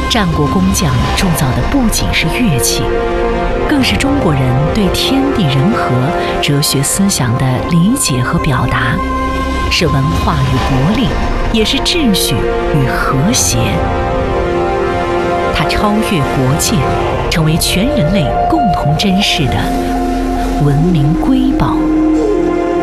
战国工匠铸造的不仅是乐器，更是中国人对天地人和、哲学思想的理解和表达，是文化与国力，也是秩序与和谐。它超越国界，成为全人类共同珍视的文明瑰宝。